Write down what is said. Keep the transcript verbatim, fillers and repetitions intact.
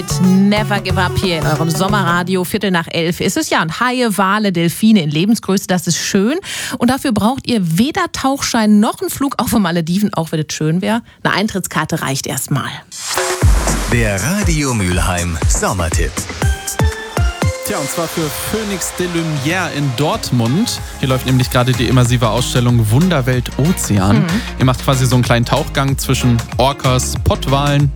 Never give up hier in eurem Sommerradio. Viertel nach elf ist es ja. Und Haie, Wale, Delfine in Lebensgröße, das ist schön. Und dafür braucht ihr weder Tauchschein noch einen Flug auf den Malediven, auch wenn es schön wäre. Eine Eintrittskarte reicht erstmal. Der Radio Mülheim Sommertipp. Tja, und zwar für Phoenix de Lumière in Dortmund. Hier läuft nämlich gerade die immersive Ausstellung Wunderwelt Ozean. Mhm. Ihr macht quasi so einen kleinen Tauchgang zwischen Orcas, Pottwalen,